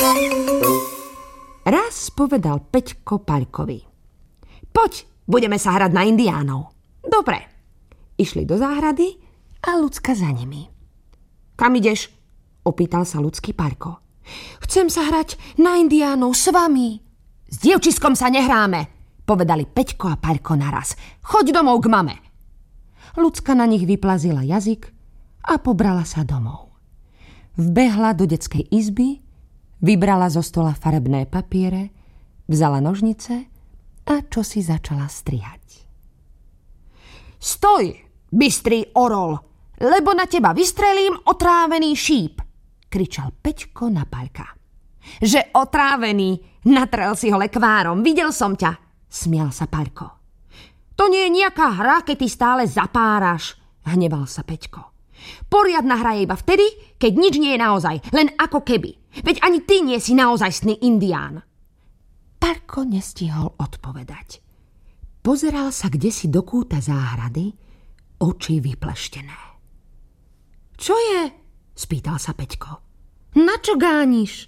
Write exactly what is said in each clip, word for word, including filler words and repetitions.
Raz povedal Peťko Paľkovi: Poď, budeme sa hrať na indiánov. Dobre. Išli do záhrady a Ľudská za nimi. Kam ideš? Opýtal sa Ľudský Paľko. Chcem sa hrať na indiánov s vami. S dievčiskom sa nehráme, povedali Peťko a Paľko naraz. Choď domov k mame. Ľudská na nich vyplazila jazyk a pobrala sa domov. Vbehla do detskej izby, vybrala zo stola farebné papiere, vzala nožnice a čosi začala strihať. Stoj, bystrý orol, lebo na teba vystrelím otrávený šíp, kričal Peťko na Paľka. Že otrávený, natrel si ho lekvárom, videl som ťa, smial sa Paľko. To nie je nejaká hra, keď ty stále zapáraš, hneval sa Peťko. Poriadna hra je iba vtedy, keď nič nie je naozaj, len ako keby. Veď ani ty nie si naozajstný indián. Paľko nestihol odpovedať. Pozeral sa kdesi do kúta záhrady, oči vypleštené. Čo je? Spýtal sa Peťko. Na čo gániš?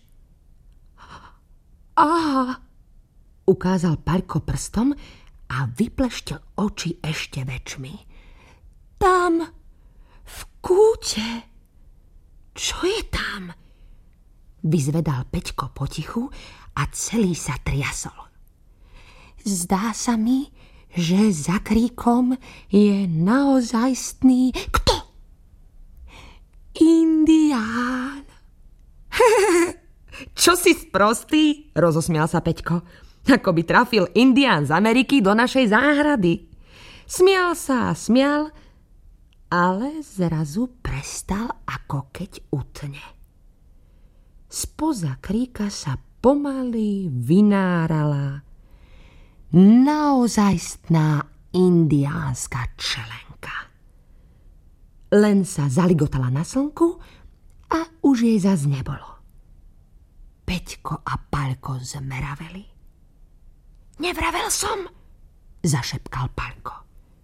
Aha, ukázal Paľko prstom a vypleštil oči ešte väčšmi. Tam, v kúte. Čo je tam? Vyzvedal Peťko potichu a celý sa triasol. Zdá sa mi, že za kríkom je naozajstný... Kto? Indián. Čo si sprostý? Rozosmial sa Peťko. Ako by trafil indián z Ameriky do našej záhrady. Smial sa a smial, ale zrazu prestal, ako keď utne. Spoza kríka sa pomaly vynárala naozajstná indiánska čelenka. Len sa zaligotala na slnku a už jej zas nebolo. Peťko a Paľko zmeraveli. Nevravel som, zašepkal Paľko.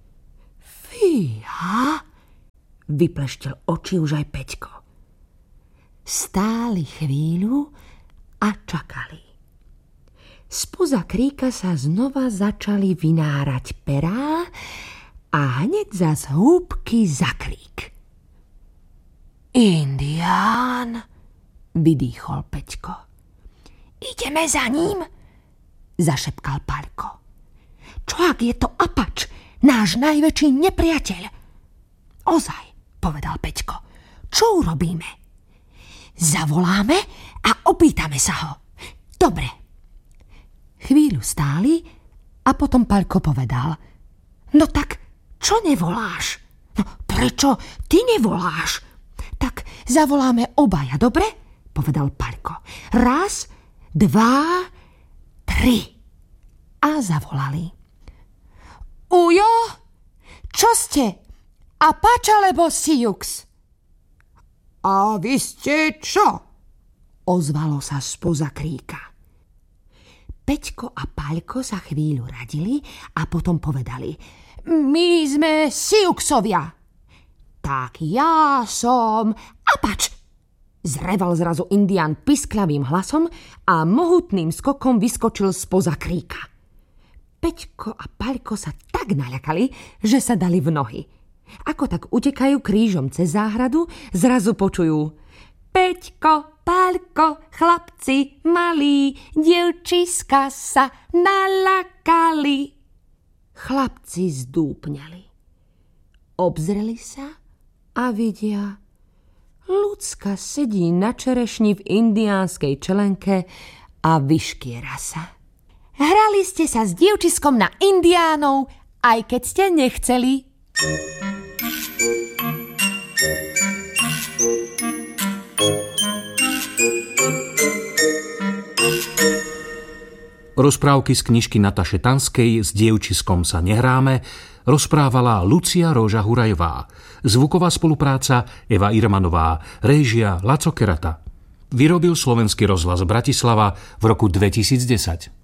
Fíha, vypleštil oči už aj Peťko. Stáli chvíľu a čakali. Spoza kríka sa znova začali vynárať perá a hneď zas húbky za krík. Indián, vydýchol Peťko. Ideme za ním, zašepkal Paľko. Čo ak je to Apač, náš najväčší nepriateľ? Ozaj, povedal Peťko. Čo urobíme? Zavoláme a opýtame sa ho. Dobre. Chvíľu stáli a potom Paľko povedal. No tak, čo nevoláš? No, prečo ty nevoláš? Tak zavoláme obaja, dobre? Povedal Paľko. Raz, dva, tri. A zavolali. Ujo, čo ste? Apač alebo Sioux? A vy ste čo? Ozvalo sa spoza kríka. Peťko a Paľko sa chvíľu radili a potom povedali. My sme Siouxovia. Tak ja som Apač. Zreval zrazu indián pisklavým hlasom a mohutným skokom vyskočil spoza kríka. Peťko a Paľko sa tak naľakali, že sa dali v nohy. Ako tak utekajú krížom cez záhradu, zrazu počujú. Peťko, Paľko, chlapci malí, dievčiska sa nalakali. Chlapci zdúpňali. Obzreli sa a vidia. Ľudská sedí na čerešni v indiánskej čelenke a vyškiera sa. Hrali ste sa s dievčiskom na indiánov, aj keď ste nechceli. Rozprávky z knižky Nataše Tanskej S dievčiskom sa nehráme rozprávala Lucia Róža Hurajová. Zvuková spolupráca Eva Irmanová, réžia Laco Kerata. Vyrobil Slovenský rozhlas Bratislava v roku dvetisícdesať.